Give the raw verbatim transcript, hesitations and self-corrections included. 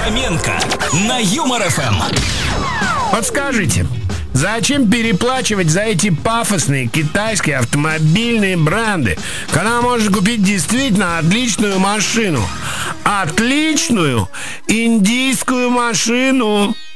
Фоменко на Юмор эф эм. Подскажите, зачем переплачивать за эти пафосные китайские автомобильные бренды, когда можно купить действительно отличную машину? Отличную индийскую машину.